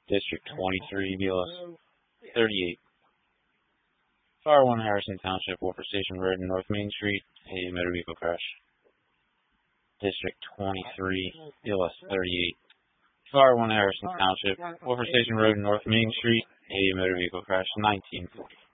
District 23, BLS 38. Fire 1 Harrison Township, Wolfer Station Road, North Main Street, a motor vehicle crash. District 23, BLS 38. Fire 1 Harrison Township, Wolfer Station Road, North Main Street, a motor vehicle crash, 1940.